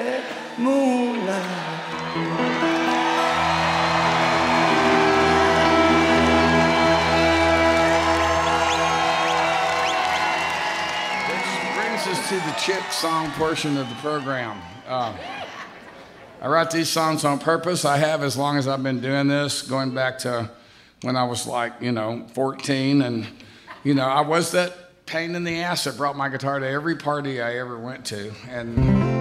moonlight. To the chip song portion of the program. I write these songs on purpose. I have as long as I've been doing this, going back to when I was like, 14. And, I was that pain in the ass that brought my guitar to every party I ever went to. And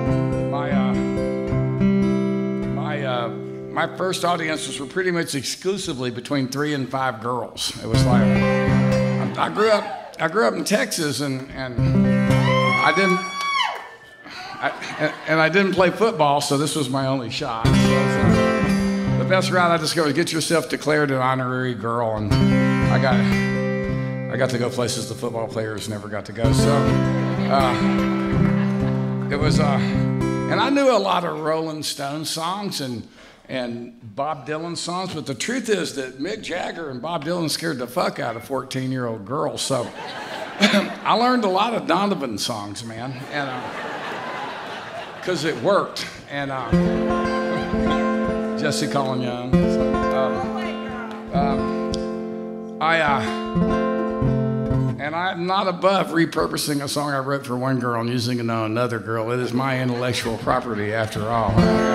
my first audiences were pretty much exclusively between 3 and 5 girls. It was like, I grew up in Texas and I didn't play football, so this was my only shot. So the best route I discovered was get yourself declared an honorary girl, and I got to go places the football players never got to go. So it was, and I knew a lot of Rolling Stones songs and Bob Dylan songs, but the truth is that Mick Jagger and Bob Dylan scared the fuck out of 14-year-old girls. So I learned a lot of Donovan songs, man, and because it worked. And Jesse Colin Young. So, and I'm not above repurposing a song I wrote for one girl and using it on another girl. It is my intellectual property, after all.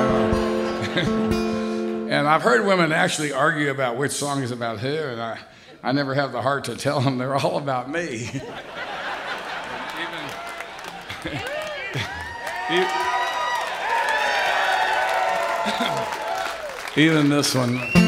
And I've heard women actually argue about which song is about who, and I never have the heart to tell them they're all about me. Even this one.